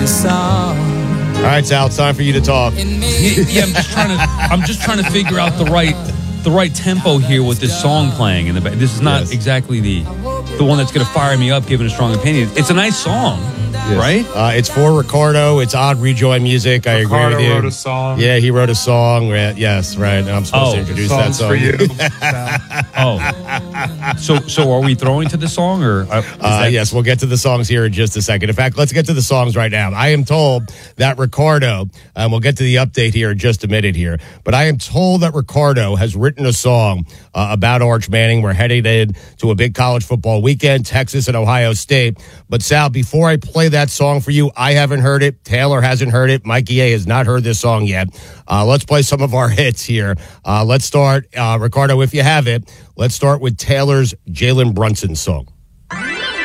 All right, Sal, it's time for you to talk. Yeah, I'm just trying to figure out the right tempo here with this song playing in the back. This is not exactly the one that's going to fire me up, giving a strong opinion. It's a nice song, right? It's for Ricardo. It's odd rejoin music. I agree with you. Ricardo wrote a song. Yeah, he wrote a song. Yes, right. And I'm supposed to introduce that song. For you. So are we throwing to the song or? Yes, we'll get to the songs here in just a second. In fact, let's get to the songs right now. I am told that Ricardo, we'll get to the update here in just a minute here, but I am told that Ricardo has written a song about Arch Manning. We're headed into a big college football weekend, Texas and Ohio State. But Sal, before I play that song for you, I haven't heard it. Taylor hasn't heard it. Mikey A has not heard this song yet. Let's play some of our hits here. Let's start, Ricardo, if you have it, let's start with Taylor's Jalen Brunson song.